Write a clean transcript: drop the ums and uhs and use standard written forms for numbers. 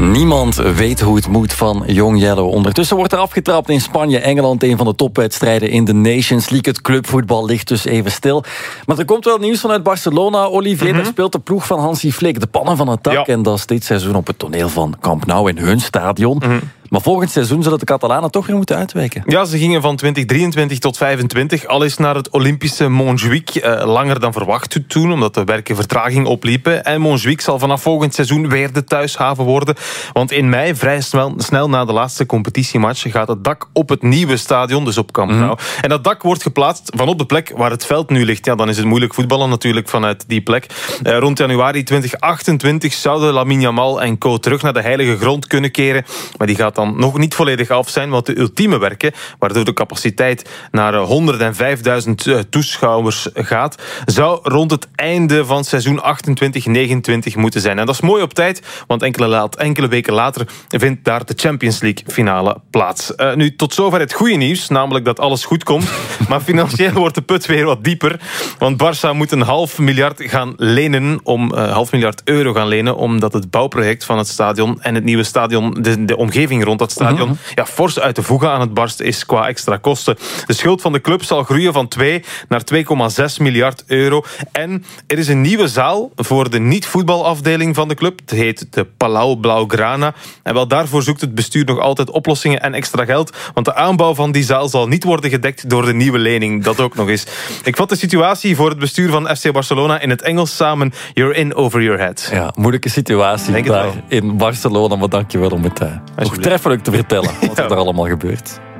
Niemand weet hoe het moet van Young Yellow. Ondertussen wordt er afgetrapt in Spanje, Engeland. Een van de topwedstrijden in de Nations League. Het clubvoetbal ligt dus even stil. Maar er komt wel nieuws vanuit Barcelona. Olivier, daar speelt de ploeg van Hansi Flick de pannen van het dak. Ja. En dat is dit seizoen op het toneel van Camp Nou in hun stadion. Maar volgend seizoen zullen de Catalanen toch weer moeten uitwijken. Ja, ze gingen van 2023 tot 2025 al eens naar het Olympische Montjuïc. Langer dan verwacht toen, omdat de werken vertraging opliepen. En Montjuïc zal vanaf volgend seizoen weer de thuishaven worden. Want in mei, vrij snel na de laatste competitiematch, gaat het dak op het nieuwe stadion, dus op Camp Nou. En dat dak wordt geplaatst van op de plek waar het veld nu ligt. Ja, dan is het moeilijk voetballen natuurlijk vanuit die plek. Rond januari 2028 zouden Lamine Yamal en co. terug naar de heilige grond kunnen keren. Maar die gaat dan nog niet volledig af zijn, want de ultieme werken, waardoor de capaciteit naar 105.000 toeschouwers gaat, zou rond het einde van seizoen 28-29 moeten zijn. En dat is mooi op tijd, want enkele weken later vindt daar de Champions League finale plaats. Nu, tot zover het goede nieuws, namelijk dat alles goed komt. Maar financieel wordt de put weer wat dieper, want Barça moet €500 miljoen gaan lenen, €500 miljoen gaan lenen, omdat het bouwproject van het stadion en het nieuwe stadion, de omgeving rond dat stadion, fors uit de voegen aan het barsten is qua extra kosten. De schuld van de club zal groeien van 2 naar €2,6 miljard. En er is een nieuwe zaal voor de niet-voetbalafdeling van de club. Het heet de Palau Blaugrana. En wel daarvoor zoekt het bestuur nog altijd oplossingen en extra geld, want de aanbouw van die zaal zal niet worden gedekt door de nieuwe lening. Dat ook nog eens. Ik vat de situatie voor het bestuur van FC Barcelona in het Engels samen. You're in over your head. Ja, moeilijke situatie daar in Barcelona, maar dank je wel om het nog treffelijk te vertellen wat er allemaal gebeurt.